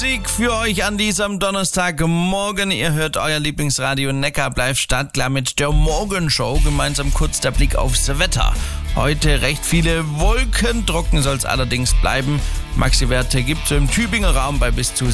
Musik für euch an diesem Donnerstagmorgen. Ihr hört euer Lieblingsradio Neckar bleibt startklar mit der Morgenshow. Gemeinsam kurz der Blick aufs Wetter. Heute recht viele Wolken, trocken soll es allerdings bleiben. Maxi-Werte gibt es im Tübinger Raum bei bis zu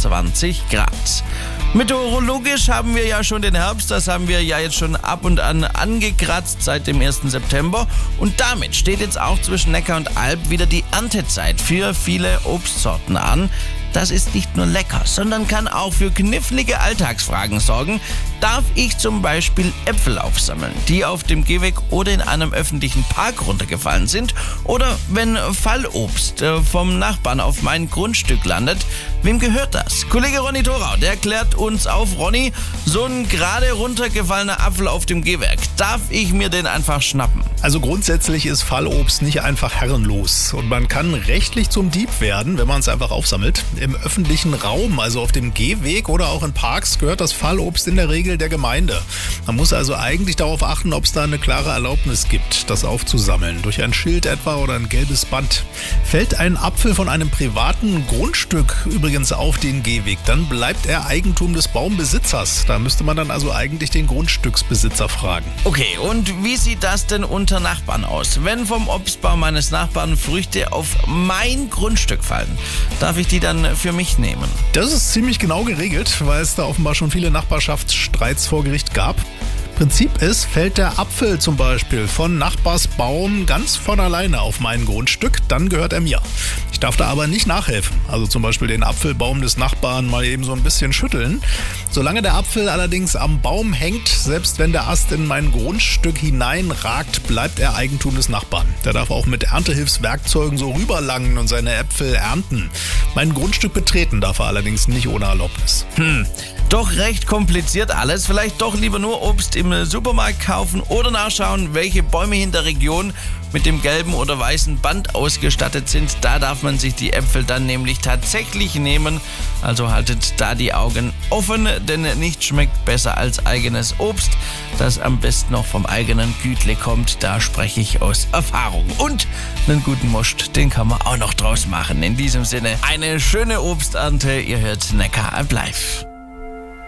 26 Grad. Meteorologisch haben wir ja schon den Herbst, das haben wir ja jetzt schon ab und an angekratzt seit dem 1. September. Und damit steht jetzt auch zwischen Neckar und Alb wieder die Erntezeit für viele Obstsorten an. Das ist nicht nur lecker, sondern kann auch für knifflige Alltagsfragen sorgen. Darf ich zum Beispiel Äpfel aufsammeln, die auf dem Gehweg oder in einem öffentlichen Park runtergefallen sind? Oder wenn Fallobst vom Nachbarn auf mein Grundstück landet, wem gehört das? Kollege Ronny Thorau, der klärt uns auf. Ronny, so ein gerade runtergefallener Apfel auf dem Gehweg, darf ich mir den einfach schnappen? Also grundsätzlich ist Fallobst nicht einfach herrenlos und man kann rechtlich zum Dieb werden, wenn man es einfach aufsammelt. Im öffentlichen Raum, also auf dem Gehweg oder auch in Parks, gehört das Fallobst in der Regel der Gemeinde. Man muss also eigentlich darauf achten, ob es da eine klare Erlaubnis gibt, das aufzusammeln. Durch ein Schild etwa oder ein gelbes Band. Fällt ein Apfel von einem privaten Grundstück übrigens auf den Gehweg, dann bleibt er Eigentum des Baumbesitzers. Da müsste man dann also eigentlich den Grundstücksbesitzer fragen. Okay, und wie sieht das denn unter Nachbarn aus? Wenn vom Obstbaum meines Nachbarn Früchte auf mein Grundstück fallen, darf ich die dann für mich nehmen? Das ist ziemlich genau geregelt, weil es da offenbar schon viele Nachbarschaftsstreits vor Gericht gab. Prinzip ist, fällt der Apfel zum Beispiel von Nachbarsbaum ganz von alleine auf mein Grundstück, dann gehört er mir. Ich darf da aber nicht nachhelfen, also zum Beispiel den Apfelbaum des Nachbarn mal eben so ein bisschen schütteln. Solange der Apfel allerdings am Baum hängt, selbst wenn der Ast in mein Grundstück hineinragt, bleibt er Eigentum des Nachbarn. Der darf auch mit Erntehilfswerkzeugen so rüberlangen und seine Äpfel ernten. Mein Grundstück betreten darf er allerdings nicht ohne Erlaubnis. Doch recht kompliziert alles. Vielleicht doch lieber nur Obst im Supermarkt kaufen oder nachschauen, welche Bäume in der Region mit dem gelben oder weißen Band ausgestattet sind. Da darf man sich die Äpfel dann nämlich tatsächlich nehmen. Also haltet da die Augen offen, denn nichts schmeckt besser als eigenes Obst, das am besten noch vom eigenen Gütle kommt. Da spreche ich aus Erfahrung. Und einen guten Most, den kann man auch noch draus machen. In diesem Sinne, eine schöne Obsternte. Ihr hört Neckar bleibt.